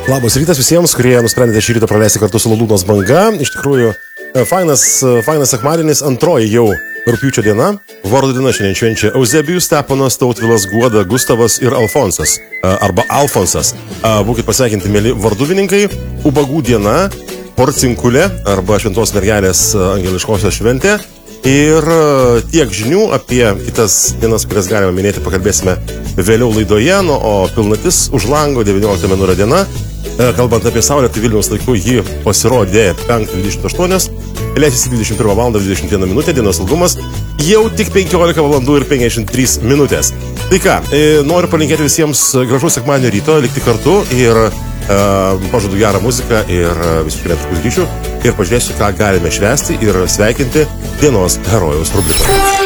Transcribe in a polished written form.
Labas rytas visiems, kurie nusprendėte šį rytą praleisti kartu su Ladūnos banga. Iš tikrųjų, fainas sekmadienis, antroji jau rugpjūčio diena. Vardų diena šiandien švenčia Euzebijus, Steponas, Tautvilas, Guoda, Gustavas ir Alfonsas. Arba Alfonsas. Būkit pasveikinti, mėly varduvininkai. Ubagų diena, Porcinkulė arba Šventos mergelės angeliškosios šventė. Ir tiek žinių apie kitas dienas, kurias galime minėti, pakalbėsime vėliau laidoje. O pilnatis už lango 19 mėnulio diena. Kalbant apie Saulę, tai Vilniaus laiku ji pasirodė 5:28, leisėsi 21 val. 21 minutė, dienos ilgumas jau tik 15 valandų ir 53 minutės. Tai ką, noriu palinkėti visiems gražaus sekmadienio ryto, likti kartu ir pažadu gerą muziką ir visiškai netrukus grįšiu ir pažiūrėsiu, ką galime švęsti ir sveikinti dienos herojaus rubrikoje.